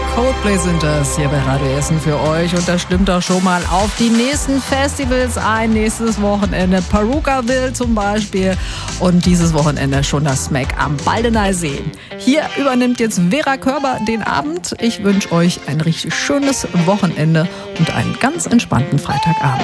Coldplay sind das hier bei Radio Essen für euch und das stimmt auch schon mal auf die nächsten Festivals ein. Nächstes Wochenende Perukaville zum Beispiel und dieses Wochenende schon das Smack am Baldeneysee. Hier übernimmt jetzt Vera Körber den Abend. Ich wünsche euch ein richtig schönes Wochenende und einen ganz entspannten Freitagabend.